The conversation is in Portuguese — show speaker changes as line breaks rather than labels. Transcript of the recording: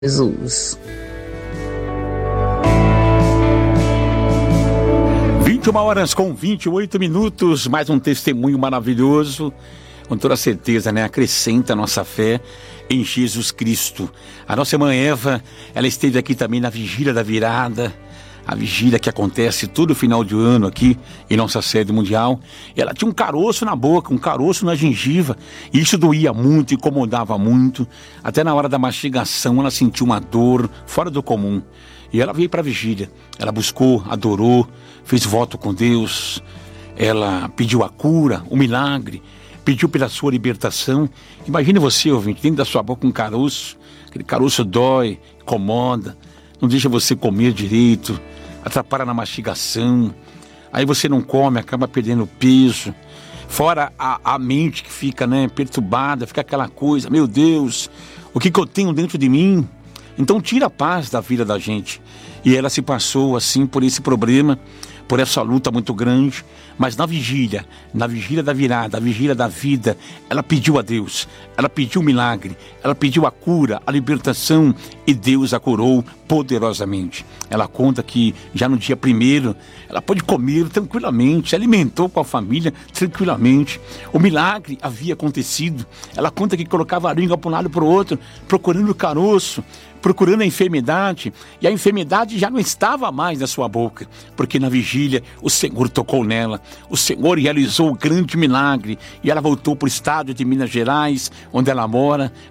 Jesus.
21h com 28 minutos, mais um testemunho maravilhoso, com toda certeza, né? Acrescenta a nossa fé em Jesus Cristo. A nossa irmã Eva, ela esteve aqui também na vigília da virada, a vigília que acontece todo final de ano aqui em nossa sede mundial. Ela tinha um caroço na boca, um caroço na gengiva, e isso doía muito, incomodava muito. Até na hora da mastigação ela sentiu uma dor fora do comum. E ela veio para a vigília, ela buscou, adorou, fez voto com Deus, ela pediu a cura, o milagre, pediu pela sua libertação. Imagine você, ouvinte, dentro da sua boca um caroço, aquele caroço dói, incomoda, não deixa você comer direito, atrapalha na mastigação, aí você não come, acaba perdendo peso, fora a mente que fica, né, perturbada, fica aquela coisa, meu Deus, o que eu tenho dentro de mim? Então tira a paz da vida da gente. E ela se passou assim por esse problema, por essa luta muito grande, mas na vigília da virada, a vigília da vida, ela pediu a Deus, ela pediu o milagre, ela pediu a cura, a libertação, e Deus a curou poderosamente. Ela conta que já no dia 1º, ela pôde comer tranquilamente, se alimentou com a família tranquilamente. O milagre havia acontecido. Ela conta que colocava a língua para um lado e para o outro, procurando o caroço, procurando a enfermidade, e a enfermidade já não estava mais na sua boca, porque na vigília o Senhor tocou nela, o Senhor realizou o grande milagre, e ela voltou para o estado de Minas Gerais, onde ela mora,